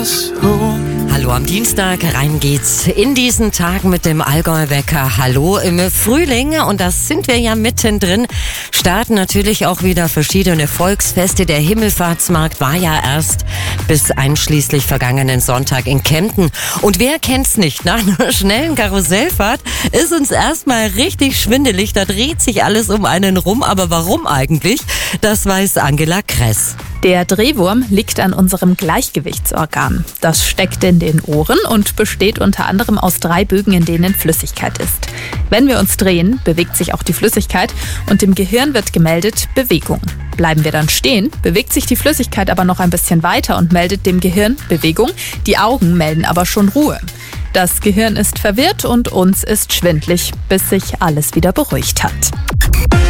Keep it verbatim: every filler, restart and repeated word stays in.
us home. Hallo am Dienstag, rein geht's in diesen Tagen mit dem Allgäu-Wecker. Hallo im Frühling, und das sind wir ja mittendrin. Starten natürlich auch wieder verschiedene Volksfeste. Der Himmelfahrtsmarkt war ja erst bis einschließlich vergangenen Sonntag in Kempten. Und wer kennt's nicht? Nach einer schnellen Karussellfahrt ist uns erstmal richtig schwindelig. Da dreht sich alles um einen rum. Aber warum eigentlich? Das weiß Angela Kress. Der Drehwurm liegt an unserem Gleichgewichtsorgan. Das steckt in den Ohren und besteht unter anderem aus drei Bögen, in denen Flüssigkeit ist. Wenn wir uns drehen, bewegt sich auch die Flüssigkeit und im Gehirn wird gemeldet Bewegung. Bleiben wir dann stehen, bewegt sich die Flüssigkeit aber noch ein bisschen weiter und meldet dem Gehirn Bewegung. Die Augen melden aber schon Ruhe. Das Gehirn ist verwirrt und uns ist schwindlig, bis sich alles wieder beruhigt hat.